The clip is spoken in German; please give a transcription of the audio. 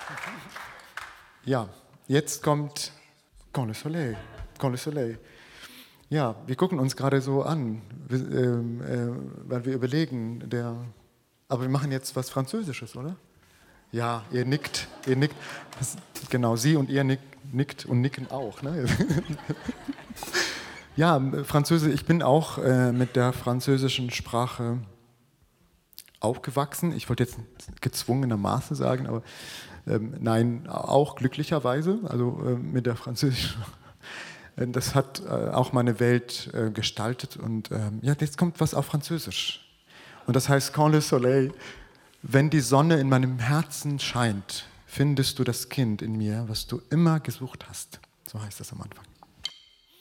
Ja, jetzt kommt Quand le Soleil. Quand le Soleil. Ja, wir gucken uns gerade so an, weil wir überlegen, aber wir machen jetzt was Französisches, oder? Ja, ihr nickt. Genau, Sie und ihr nickt und nicken auch. Ne? Ja, Französisch, ich bin auch mit der französischen Sprache aufgewachsen. Ich wollte jetzt gezwungenermaßen sagen, aber nein, auch glücklicherweise, also mit der französischen. Das hat auch meine Welt gestaltet und ja, jetzt kommt was auf Französisch. Und das heißt Quand le Soleil, wenn die Sonne in meinem Herzen scheint, findest du das Kind in mir, was du immer gesucht hast. So heißt das am Anfang.